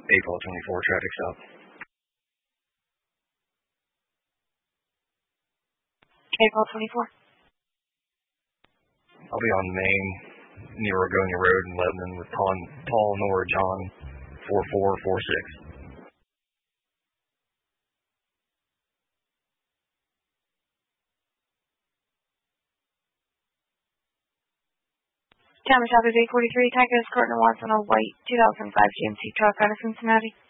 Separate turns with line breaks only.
April 24 traffic stop.
April 24.
I'll be on Main near Ragonia Road in Lebanon with Paul, Nora, John, 4446.
Thomas Shop is 843, Tyco Escort and Watson, a white 2005 GMC truck out of Cincinnati.